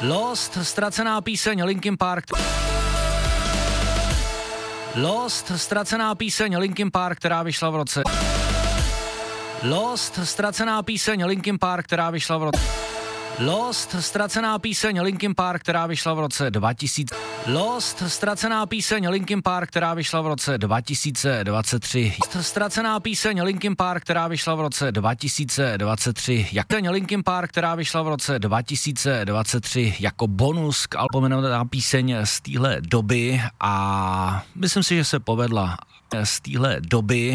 Lost, ztracená píseň Linkin Park. Lost, ztracená píseň Linkin Park, která vyšla v roce. Lost, ztracená píseň Linkin Park, která vyšla v roce. Lost, ztracená píseň Linkin Park, která vyšla v roce 2000. Lost, ztracená píseň Linkin Park, která vyšla v roce 2023. Ztracená píseň Linkin Park, která vyšla v roce 2023. Linkin Park, která vyšla v roce 2023 jako bonus k albumenovaná píseň z téhle doby a myslím si, že se povedla z téhle doby.